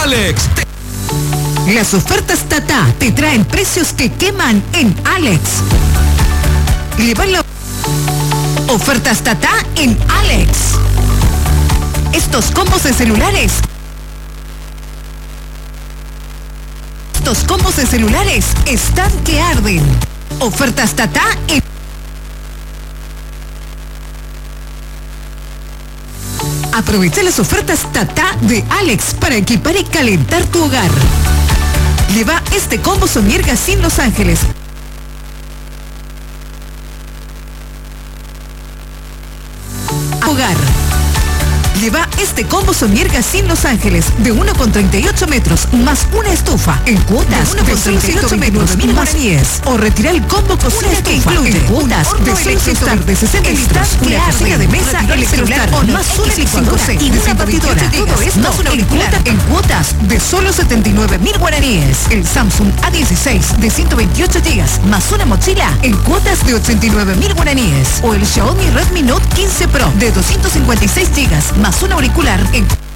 Alex. Las ofertas Tata te traen precios que queman en Alex. Llévalo. Ofertas Tata en Alex. Estos combos de celulares. Estos combos de celulares están que arden. Ofertas Tata en... Aprovecha las ofertas Tata de Alex para equipar y calentar tu hogar. Lleva este combo Somier Gassin Los Ángeles. Hogar. Lleva este combo Somier Gassin Los Ángeles de 1,38 metros más una estufa en cuotas de 1,38 metros más 10. O retira el combo cocina que incluye cuotas de 100 de 60 litros, una cocina de mesa electrolar o más una licuadora y una batidora. Todo esto más una auricular en cuotas de solo 79.000 guaraníes. El Samsung A16 de 128 GB más una mochila en cuotas de 89.000 guaraníes. O el Xiaomi Redmi Note 15 Pro de 256 GB más un auricular en